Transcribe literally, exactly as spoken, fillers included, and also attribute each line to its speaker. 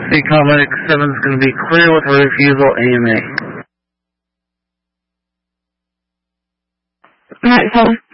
Speaker 1: Big Atlantic seven is going to be clear with refusal A M A.
Speaker 2: Alright, hold on.